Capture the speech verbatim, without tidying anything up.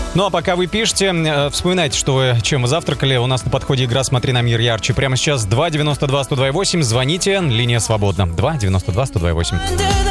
Ну а пока вы пишете, э, вспоминайте, что вы, чем вы завтракали. У нас на подходе игра «Смотри на мир ярче». Прямо сейчас два девяносто два сто два восемь. Звоните, линия свободна. два девяносто два сто два восемь.